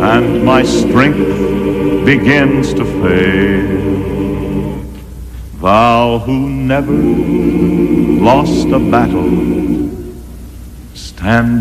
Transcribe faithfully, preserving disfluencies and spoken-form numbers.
and my strength begins to fail. Thou who never lost a battle, stand